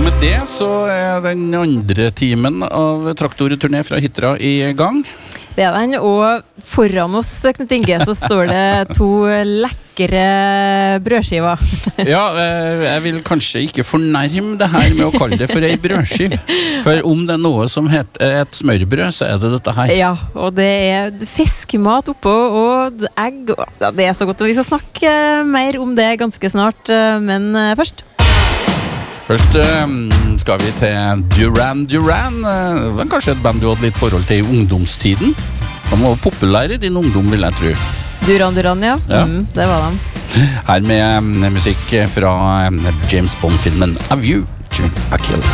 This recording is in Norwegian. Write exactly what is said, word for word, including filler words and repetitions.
Og med det så er den andre timen av traktorturné fra Hitra i gang. Det er den, og foran oss, Knut Inge, så står det to lekre brødskiver. Ja, jeg vil kanskje ikke fornærme det her med å kalle det for ei brødskiv. For om det er noe som heter et smørbrød, så er det dette her. Ja, og det er fiskemat oppå, og egg. Ja, det er så godt, og vi skal snakke mer om det ganske snart, men først. Først skal vi til Duran Duran. Det var kanskje et band du hadde litt forhold til i ungdomstiden. De var populære i din ungdom, vil jeg tro. Duran Duran, ja. Ja. Mm, det var de. Her med musikk fra James Bond-filmen A View to a Kill.